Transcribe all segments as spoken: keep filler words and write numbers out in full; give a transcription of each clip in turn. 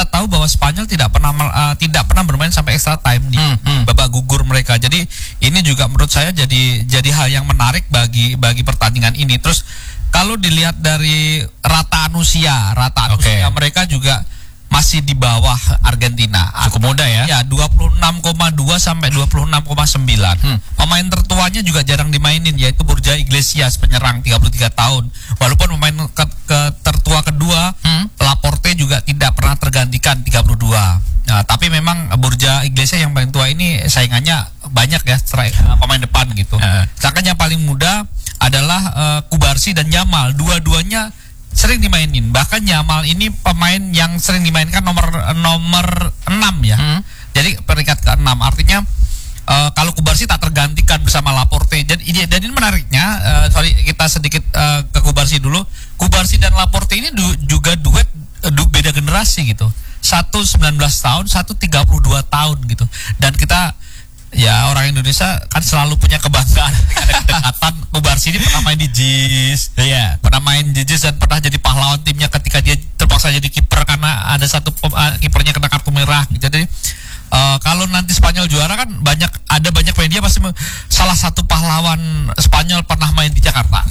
kita tahu bahwa Spanyol tidak pernah uh, tidak pernah bermain sampai extra time di hmm, hmm. babak gugur mereka. Jadi ini juga menurut saya jadi jadi hal yang menarik bagi bagi pertandingan ini. Terus kalau dilihat dari rataan usia, rataan okay. usia mereka juga masih di bawah Argentina. Cukup muda ya? Ya, dua puluh enam koma dua sampai dua puluh enam koma sembilan. Hmm. Pemain tertuanya juga jarang dimainin, yaitu Borja Iglesias, penyerang tiga puluh tiga tahun. Walaupun pemain ke, ke tertua kedua, hmm. Laporte juga tidak pernah tergantikan tiga puluh dua. Nah, tapi memang Borja Iglesias yang paling tua ini saingannya banyak ya, strike, pemain depan gitu. Uh. Sedangkan yang paling muda adalah uh, Kubarsi dan Yamal. Dua-duanya sering dimainin. Bahkan Yamal ini pemain yang sering dimainkan nomor nomor enam ya. Hmm. Jadi peringkat ke enam. Artinya uh, kalau Kubarsi tak tergantikan bersama Laporte. Dan ini dan ini menariknya, uh, sorry kita sedikit uh, ke Kubarsi dulu. Kubarsi dan Laporte ini du, juga duet du, beda generasi gitu. Satu sembilan belas tahun, satu tiga puluh dua tahun gitu. Dan kita ya orang Indonesia kan selalu punya kebanggaan ada kedekatan. Kubarsi ini pernah main di Jis, ya, pernah main di Jis dan pernah jadi pahlawan timnya ketika dia terpaksa jadi kiper karena ada satu uh, kipernya kena kartu merah. Jadi uh, kalau nanti Spanyol juara kan banyak ada banyak media pasti salah satu pahlawan Spanyol pernah main di Jakarta.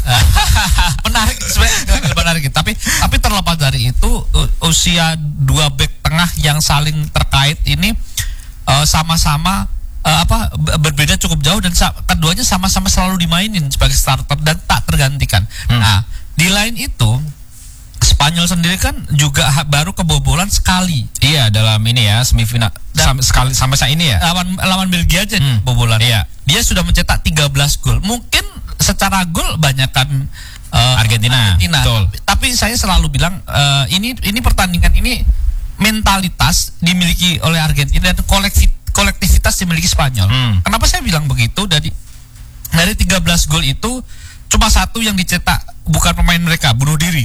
Menarik sebenarnya, menarik. Tapi tapi terlepas dari itu usia dua bek tengah yang saling terkait ini uh, sama-sama Uh, apa berbeda cukup jauh dan sa- keduanya sama-sama selalu dimainin sebagai starter dan tak tergantikan. Hmm. Nah, di lain itu Spanyol sendiri kan juga ha- baru kebobolan sekali. Iya, dalam ini ya semifinal sam- sekali sampai saat ini ya. Lawan lawan Belgia aja hmm. kebobolan. Iya. Dia sudah mencetak tiga belas gol. Mungkin secara gol banyakkan uh, Argentina. Argentina. Betul. Tapi saya selalu bilang uh, ini ini pertandingan ini mentalitas dimiliki oleh Argentina dan kolektif kolektivitas dimiliki Spanyol. Hmm. Kenapa saya bilang begitu? Dari dari tiga belas gol itu cuma satu yang dicetak bukan pemain mereka, bunuh diri.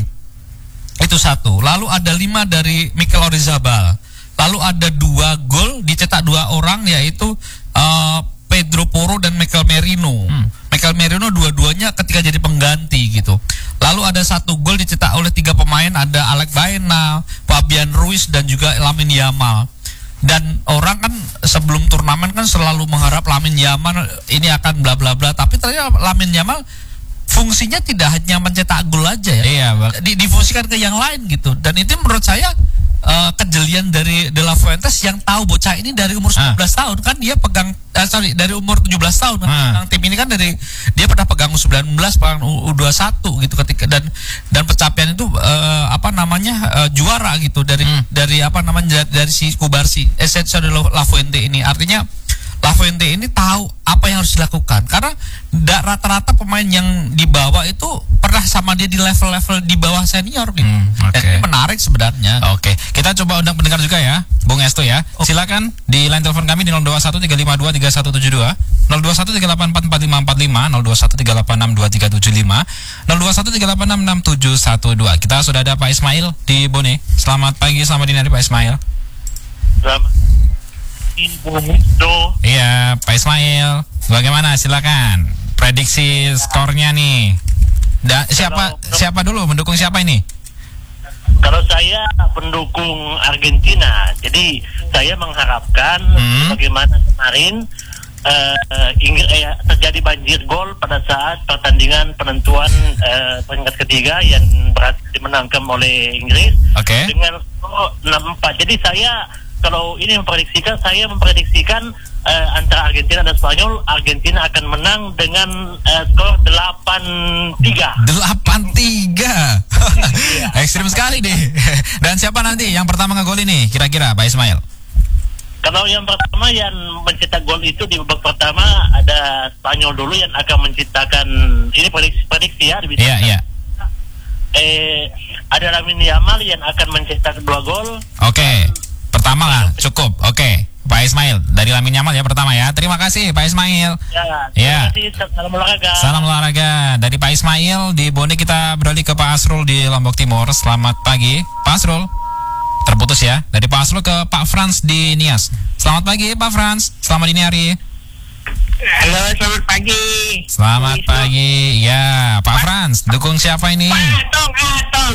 Itu satu. Lalu ada lima dari Mikel Oyarzabal. Lalu ada dua gol dicetak dua orang, yaitu uh, Pedro Porro dan Mikel Merino. Hmm. Mikel Merino dua-duanya ketika jadi pengganti gitu. Lalu ada satu gol dicetak oleh tiga pemain, ada Alex Baena, Fabian Ruiz dan juga Lamine Yamal. Dan orang kan sebelum turnamen kan selalu mengharap Lamine Yamal ini akan bla bla bla, tapi ternyata Lamine Yamal fungsinya tidak hanya mencetak gol aja ya. Iya, Di, difungsikan ke yang lain gitu. Dan itu menurut saya uh, kejelian dari De La Fuentes yang tahu bocah ini dari umur sembilan belas ah. tahun kan dia pegang uh, sorry dari umur tujuh belas tahun kan. Ah. Tim ini kan dari dia pernah pegang U sembilan belas, pegang U dua puluh satu gitu ketika dan dan pencapaian itu uh, apa namanya uh, juara gitu dari hmm. dari apa namanya dari, dari si Kubarsi, Esencio De La Fuente ini. Artinya La Fuente ini tahu apa yang harus dilakukan karena rata-rata pemain yang dibawa itu pernah sama dia di level-level di bawah senior gitu. Hmm, okay. Dan ini menarik sebenarnya. Oke, okay. Kita coba undang pendengar juga ya, Bung Esto ya. Okay. Silakan di line telepon kami di nol dua satu tiga lima dua tiga satu tujuh dua, nol dua satu tiga delapan empat empat lima empat lima, nol dua satu tiga delapan enam dua tiga tujuh lima, nol dua satu tiga delapan enam enam tujuh satu dua. Kita sudah ada Pak Ismail di Bone. Selamat pagi, selamat dini hari Pak Ismail. Selamat Do. Iya, Pak Ismail. Bagaimana? Silakan. Prediksi skornya nih. Da, siapa kalau, siapa dulu mendukung siapa ini? Kalau saya pendukung Argentina. Jadi saya mengharapkan hmm. bagaimana kemarin uh, Inggris eh, terjadi banjir gol pada saat pertandingan penentuan uh, peringkat ketiga yang berhasil dimenangkan oleh Inggris okay. dengan skor enam empat. Jadi saya kalau ini memprediksikan, saya memprediksikan uh, antara Argentina dan Spanyol, Argentina akan menang dengan uh, skor delapan tiga. delapan tiga. Ekstrim sekali deh. Dan siapa nanti yang pertama ngegol ini kira-kira Pak Ismail? Kalau yang pertama yang mencetak gol itu di babak pertama ada Spanyol dulu yang akan menciptakan, ini prediksi, prediksi ya. Iya, iya. Eh, ada Lamine Yamal yang akan mencetak dua gol. Oke. Okay. Pertama lah, cukup. Oke, okay. Pak Ismail dari Lamine Yamal ya pertama ya. Terima kasih Pak Ismail. Ya. Ya. Terima kasih. Salam olahraga. Salam olahraga dari Pak Ismail di Bone. Kita beralih ke Pak Asrul di Lombok Timur. Selamat pagi, Pak Asrul. Terputus ya. Dari Pak Asrul ke Pak Frans di Nias. Selamat pagi Pak Frans. Selamat dini hari. Halo, selamat pagi. Selamat pagi. Ya, Pak Frans, dukung siapa ini? Pak Atong, Atong.